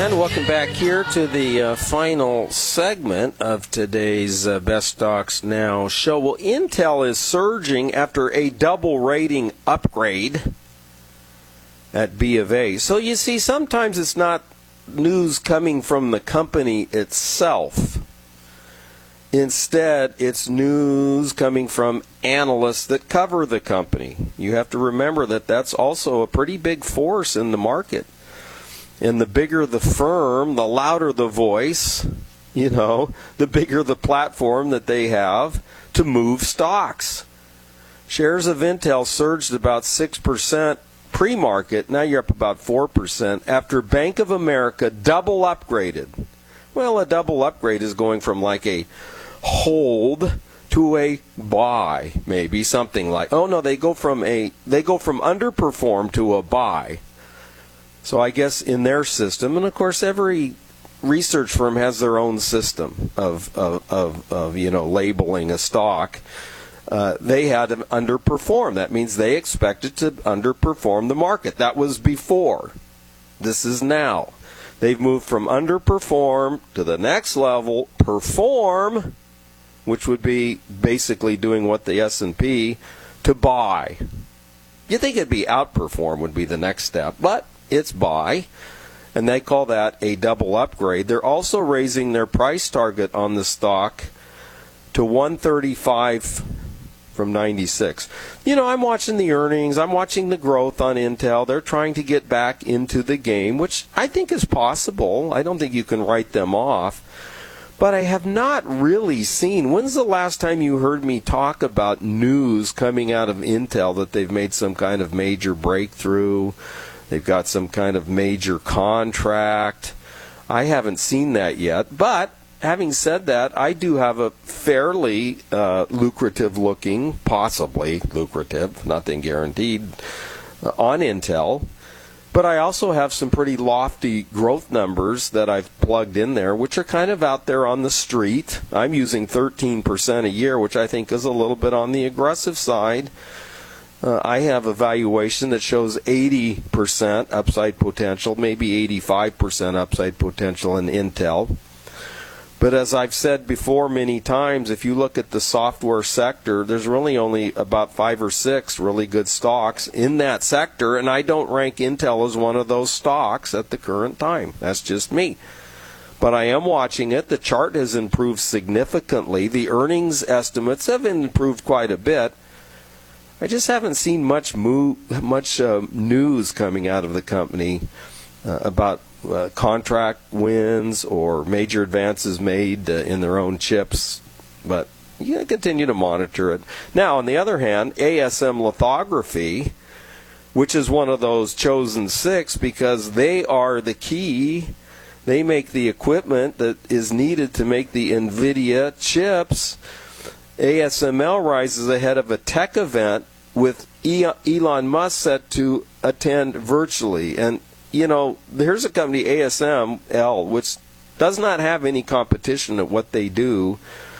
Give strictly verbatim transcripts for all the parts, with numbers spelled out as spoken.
And welcome back here to the uh, final segment of today's uh, Best Stocks Now show. Well, Intel is surging after a double rating upgrade at B of A. So you see, sometimes it's not news coming from the company itself. Instead, it's news coming from analysts that cover the company. You have to remember that that's also a pretty big force in the market. And the bigger the firm, the louder the voice, you know, the bigger the platform that they have to move stocks. Shares of Intel surged about six percent pre-market. Now you're up about four percent after Bank of America double upgraded. Well, a double upgrade is going from like a hold to a buy, maybe something like. Oh no, they go from a they go from underperform to a buy. So I guess in their system, and of course every research firm has their own system of of, of, of you know labeling a stock. Uh, they had to underperform. That means they expected to underperform the market. That was before. This is now. They've moved from underperform to the next level, perform, which would be basically doing what the S and P, to buy. You'd think it'd be outperform would be the next step, but it's buy, and they call that a double upgrade. They're also raising their price target on the stock to one thirty-five from ninety-six. You know, I'm watching the earnings. I'm watching the growth on Intel. They're trying to get back into the game, which I think is possible. I don't think you can write them off. But I have not really seen, when's the last time you heard me talk about news coming out of Intel that they've made some kind of major breakthrough? They've got some kind of major contract. I haven't seen that yet. But having said that, I do have a fairly uh, lucrative looking, possibly lucrative, nothing guaranteed, uh, on Intel. But I also have some pretty lofty growth numbers that I've plugged in there, which are kind of out there on the street. I'm using thirteen percent a year, which I think is a little bit on the aggressive side. Uh, I have a valuation that shows eighty percent upside potential, maybe eighty-five percent upside potential in Intel. But as I've said before many times, if you look at the software sector, there's really only about five or six really good stocks in that sector, and I don't rank Intel as one of those stocks at the current time. That's just me. But I am watching it. The chart has improved significantly. The earnings estimates have improved quite a bit. I just haven't seen much mo- much uh, news coming out of the company uh, about uh, contract wins or major advances made uh, in their own chips. But you gotta continue to monitor it. Now, on the other hand, A S M Lithography, which is one of those chosen six because they are the key. They make the equipment that is needed to make the NVIDIA chips. A S M L rises ahead of a tech event with Elon Musk set to attend virtually. And, you know, here's a company, A S M L, which does not have any competition at what they do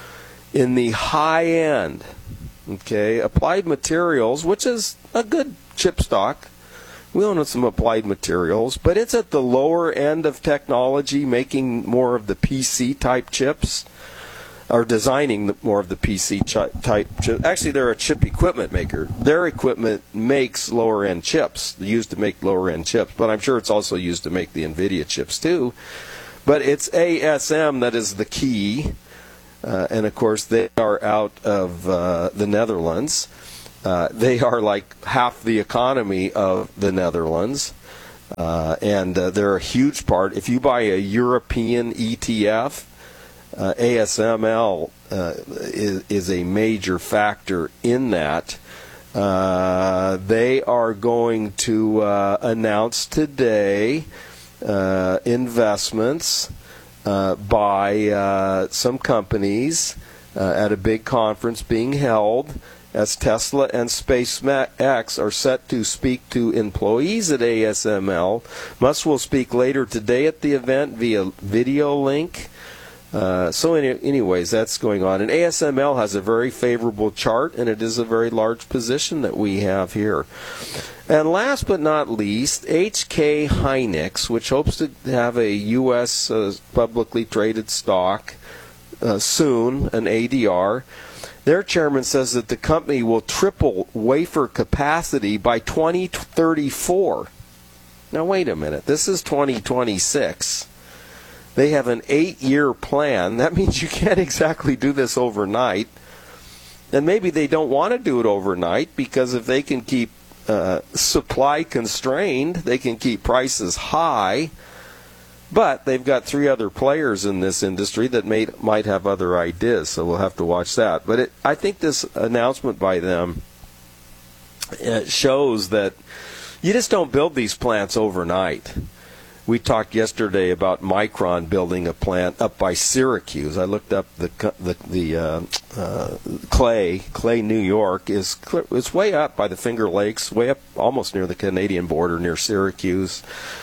in the high end. Okay, Applied Materials, which is a good chip stock. We own some Applied Materials, but it's at the lower end of technology, making more of the P C type chips. Are designing the, more of the P C ch- type chip. Actually, they're a chip equipment maker. Their equipment makes lower-end chips, used to make lower-end chips, but I'm sure it's also used to make the NVIDIA chips too. But it's A S M that is the key, uh, and of course they are out of uh, the Netherlands. Uh, they are like half the economy of the Netherlands, uh, and uh, they're a huge part. If you buy a European E T F, Uh, A S M L uh, is, is a major factor in that. Uh, they are going to uh, announce today uh, investments uh, by uh, some companies uh, at a big conference being held, as Tesla and SpaceX are set to speak to employees at A S M L. Musk will speak later today at the event via video link. Uh, so any, anyways, that's going on. And A S M L has a very favorable chart, and it is a very large position that we have here. And last but not least, H K Hynix, which hopes to have a U S uh, publicly traded stock uh, soon, an A D R. Their chairman says that the company will triple wafer capacity by twenty thirty-four. Now, wait a minute. This is twenty twenty-six. They have an eight-year plan. That means you can't exactly do this overnight. And maybe they don't want to do it overnight because if they can keep uh, supply constrained, they can keep prices high. But they've got three other players in this industry that may, might have other ideas, so we'll have to watch that. But it, I think this announcement by them uh, shows that you just don't build these plants overnight. We talked yesterday about Micron building a plant up by Syracuse. I looked up the the, the uh, uh, Clay, Clay, New York is it's way up by the Finger Lakes, way up almost near the Canadian border, near Syracuse,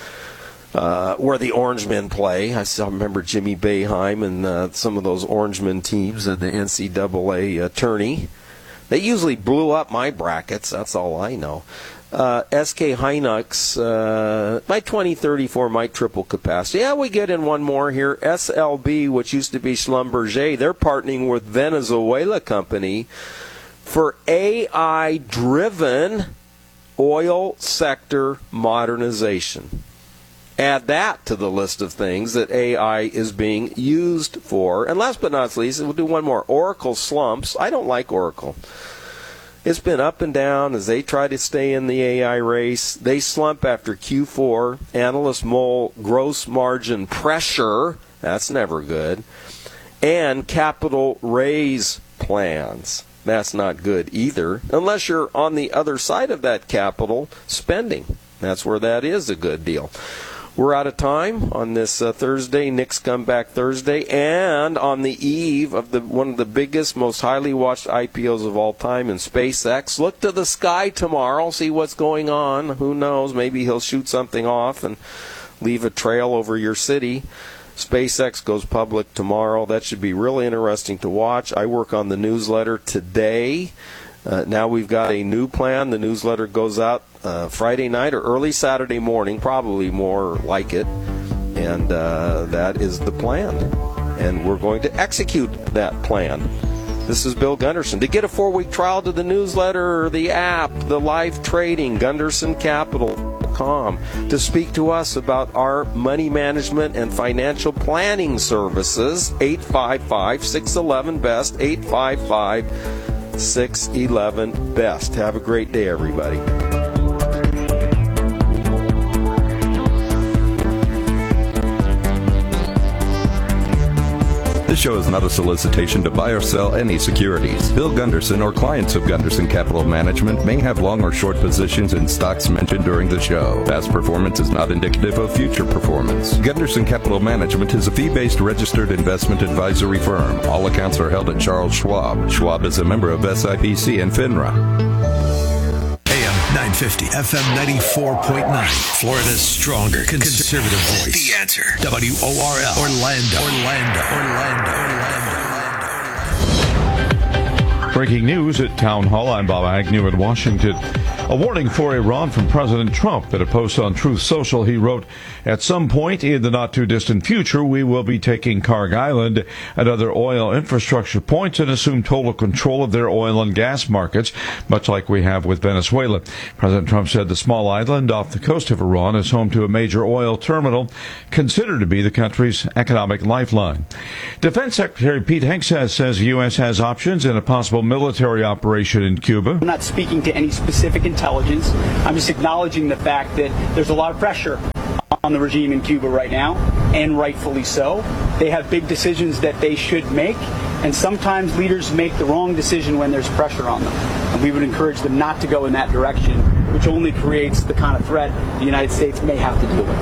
uh, where the Orangemen play. I still remember Jimmy Boeheim and uh, some of those Orangemen teams and the N C double A uh, tourney. They usually blew up my brackets. That's all I know. Uh, S K Hynix, uh, by twenty thirty-four might triple capacity. Yeah, we get in one more here. S L B, which used to be Schlumberger, they're partnering with Venezuela company for A I-driven oil sector modernization. Add that to the list of things that A I is being used for. And last but not least, we'll do one more. Oracle slumps. I don't like Oracle. It's been up and down as they try to stay in the A I race. They slump after Q four. Analysts mull gross margin pressure. That's never good. And capital raise plans. That's not good either, unless you're on the other side of that capital spending. That's where that is a good deal. We're out of time on this uh, Thursday, Nick's Comeback Thursday, and on the eve of the one of the biggest, most highly watched I P Os of all time in SpaceX. Look to the sky tomorrow, see what's going on. Who knows? Maybe he'll shoot something off and leave a trail over your city. SpaceX goes public tomorrow. That should be really interesting to watch. I work on the newsletter today. Uh, now we've got a new plan. The newsletter goes out uh, Friday night or early Saturday morning, probably more like it. And uh, that is the plan. And we're going to execute that plan. This is Bill Gunderson. To get a four-week trial to the newsletter, the app, the live trading, Gunderson Capital dot com. To speak to us about our money management and financial planning services, eight five five, six one one, B E S T, eight five five, six one one, B E S T. Have a great day, everybody. This show is not a solicitation to buy or sell any securities. Bill Gunderson or clients of Gunderson Capital Management may have long or short positions in stocks mentioned during the show. Past performance is not indicative of future performance. Gunderson Capital Management is a fee-based registered investment advisory firm. All accounts are held at Charles Schwab. Schwab is a member of S I P C and FINRA. nine fifty, F M ninety-four point nine, Florida's stronger conservative voice. The Answer. W O R L. Orlando. Orlando. Orlando. Orlando. Breaking news at Town Hall. I'm Bob Agnew in Washington. A warning for Iran from President Trump. In a post on Truth Social, he wrote, "At some point in the not-too-distant future, we will be taking Karg Island and other oil infrastructure points and assume total control of their oil and gas markets, much like we have with Venezuela." President Trump said the small island off the coast of Iran is home to a major oil terminal considered to be the country's economic lifeline. Defense Secretary Pete Hegseth says the U S has options in a possible military operation in Cuba. I'm not speaking to any specific intelligence. I'm just acknowledging the fact that there's a lot of pressure on the regime in Cuba right now, and rightfully so. They have big decisions that they should make, and sometimes leaders make the wrong decision when there's pressure on them. And we would encourage them not to go in that direction, which only creates the kind of threat the United States may have to deal with.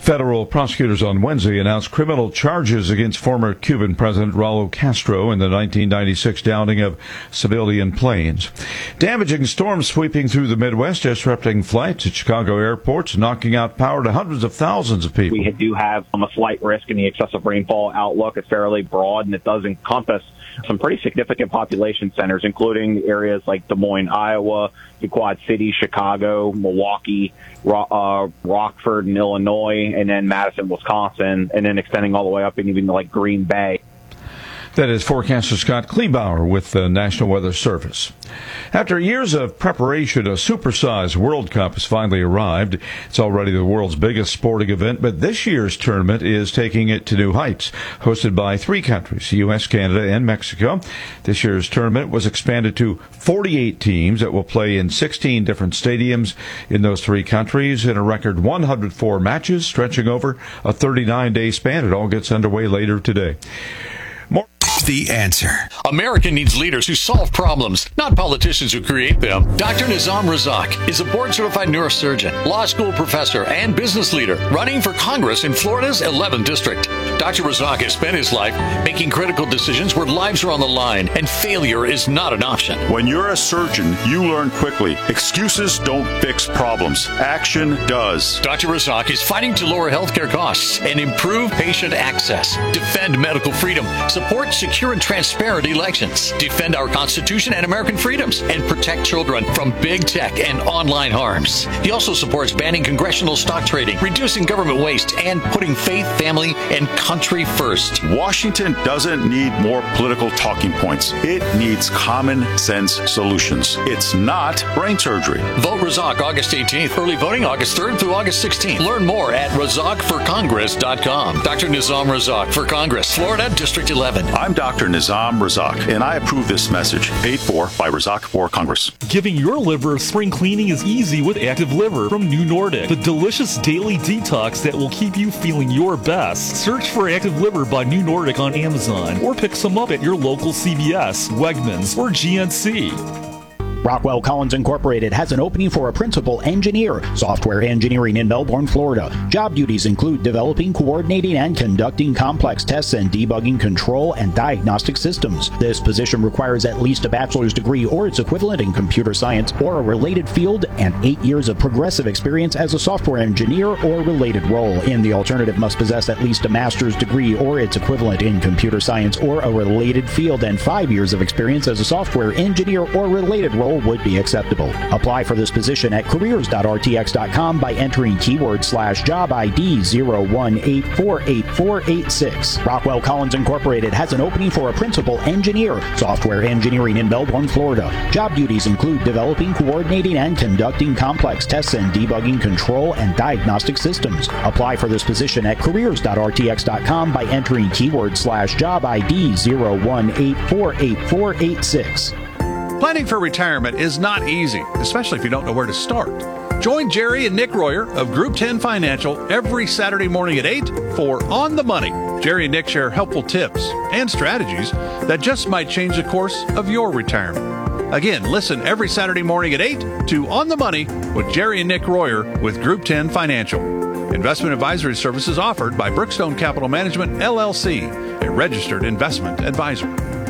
Federal prosecutors on Wednesday announced criminal charges against former Cuban President Raul Castro in the nineteen ninety-six downing of civilian planes. Damaging storms sweeping through the Midwest, disrupting flights at Chicago airports, knocking out power to hundreds of thousands of people. We do have um, a slight risk in the excessive rainfall outlook. It's fairly broad, and it does encompass some pretty significant population centers, including areas like Des Moines, Iowa, the Quad Cities, Chicago, Milwaukee, uh, Rockford, and Illinois, and then Madison, Wisconsin, and then extending all the way up and even like Green Bay. That is forecaster Scott Kleebauer with the National Weather Service. After years of preparation, a supersized World Cup has finally arrived. It's already the world's biggest sporting event, but this year's tournament is taking it to new heights. Hosted by three countries, U S, Canada, and Mexico, this year's tournament was expanded to forty-eight teams that will play in sixteen different stadiums in those three countries in a record one hundred four matches stretching over a thirty-nine day span. It all gets underway later today. More The Answer. America needs leaders who solve problems, not politicians who create them. Doctor Nizam Razak is a board-certified neurosurgeon, law school professor, and business leader running for Congress in Florida's eleventh District. Doctor Razak has spent his life making critical decisions where lives are on the line and failure is not an option. When you're a surgeon, you learn quickly. Excuses don't fix problems. Action does. Doctor Razak is fighting to lower healthcare costs and improve patient access, defend medical freedom, support secure and transparent elections, defend our Constitution and American freedoms, and protect children from big tech and online harms. He also supports banning congressional stock trading, reducing government waste, and putting faith, family, and country first. Washington doesn't need more political talking points. It needs common sense solutions. It's not brain surgery. Vote Razak August eighteenth. Early voting August third through August sixteenth. Learn more at razak for congress dot com. Doctor Nizam Razak for Congress, Florida, District eleven. I'm Doctor Nizam Razak, and I approve this message. Paid for by Razak for Congress. Giving your liver a spring cleaning is easy with Active Liver from New Nordic, the delicious daily detox that will keep you feeling your best. Search for Active Liver by New Nordic on Amazon or pick some up at your local C V S, Wegmans, or G N C. Rockwell Collins Incorporated has an opening for a principal engineer, software engineering in Melbourne, Florida. Job duties include developing, coordinating, and conducting complex tests and debugging control and diagnostic systems. This position requires at least a bachelor's degree or its equivalent in computer science or a related field and eight years of progressive experience as a software engineer or related role. In the alternative, must possess at least a master's degree or its equivalent in computer science or a related field and five years of experience as a software engineer or related role would be acceptable. Apply for this position at careers dot r t x dot com by entering keyword slash job I D zero one eight four eight four eight six. Rockwell Collins Incorporated has an opening for a principal engineer, software engineering in Melbourne, Florida. Job duties include developing, coordinating, and conducting complex tests and debugging control and diagnostic systems. Apply for this position at careers dot r t x dot com by entering keyword slash job I D zero one eight four eight four eight six. Planning for retirement is not easy, especially if you don't know where to start. Join Jerry and Nick Royer of Group ten Financial every Saturday morning at eight for On the Money. Jerry and Nick share helpful tips and strategies that just might change the course of your retirement. Again, listen every Saturday morning at eight to On the Money with Jerry and Nick Royer with Group ten Financial. Investment advisory services offered by Brookstone Capital Management, L L C, a registered investment advisor.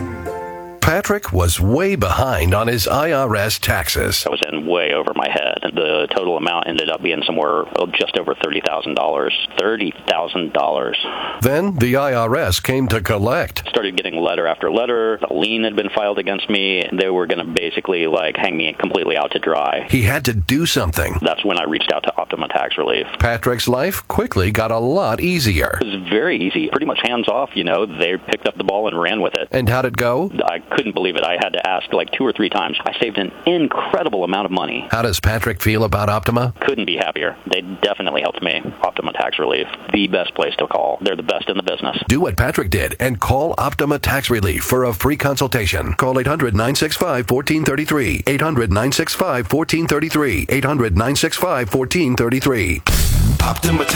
Patrick was way behind on his I R S taxes. I was in way over my head. The total amount ended up being somewhere oh, just over thirty thousand dollars. thirty thousand dollars. Then the I R S came to collect. Started getting letter after letter. A lien had been filed against me. They were going to basically like hang me completely out to dry. He had to do something. That's when I reached out to Optima Tax Relief. Patrick's life quickly got a lot easier. It was very easy. Pretty much hands off, you know. They picked up the ball and ran with it. And how'd it go? I couldn't believe it. I had to ask like two or three times. I saved an incredible amount of money. How does Patrick feel about Optima? Couldn't be happier. They definitely helped me. Optima Tax Relief, the best place to call. They're the best in the business. Do what Patrick did and call Optima Tax Relief for a free consultation. Call eight hundred nine six five one four three three. eight hundred nine six five one four three three. eight hundred nine six five one four three three. Optima